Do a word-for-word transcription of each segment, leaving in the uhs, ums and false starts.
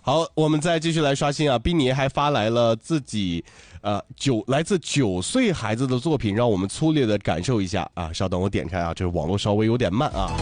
好，我们再继续来刷新啊！宾尼还发来了自己，呃，九来自九岁孩子的作品，让我们粗略的感受一下啊！稍等，我点开啊，这网络稍微有点慢啊。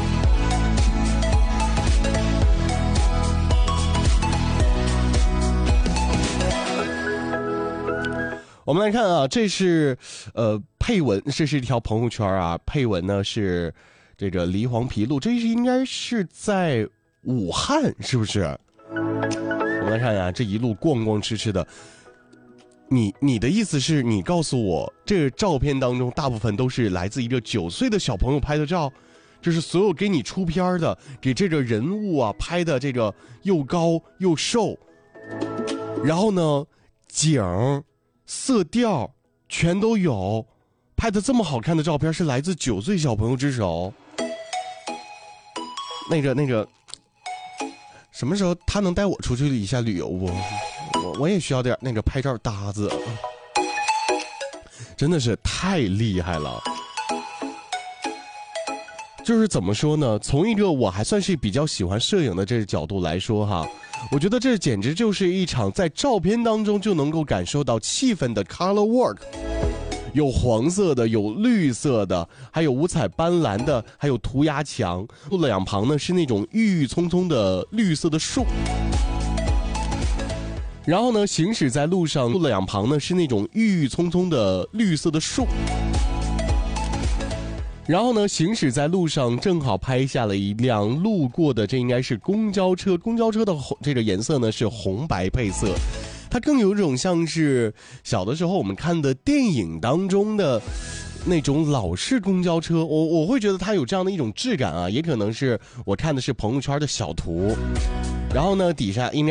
我们来看啊，这是呃配文，这是一条朋友圈啊，配文呢是这个梨黄麋鹿，这是应该是在武汉，是不是？我们来看呀，这一路逛逛吃吃的，你你的意思是你告诉我，这个照片当中大部分都是来自一个九岁的小朋友拍的照，就是所有给你出片的，给这个人物啊拍的这个又高又瘦，然后呢景色调全都有，拍的这么好看的照片是来自九岁小朋友之手。那个那个什么时候他能带我出去一下旅游不？我我也需要点那个拍照搭子，真的是太厉害了。就是怎么说呢，从一个我还算是比较喜欢摄影的这个角度来说哈，我觉得这简直就是一场在照片当中就能够感受到气氛的 color work， 有黄色的，有绿色的，还有五彩斑斓的，还有涂鸦墙，路两旁呢是那种郁郁葱葱的绿色的树，然后呢行驶在路上，路两旁呢是那种郁郁葱葱的绿色的树，然后呢行驶在路上正好拍下了一辆路过的，这应该是公交车，公交车的这个颜色呢是红白配色，它更有一种像是小的时候我们看的电影当中的那种老式公交车，我我会觉得它有这样的一种质感啊，也可能是我看的是朋友圈的小图，然后呢底下应该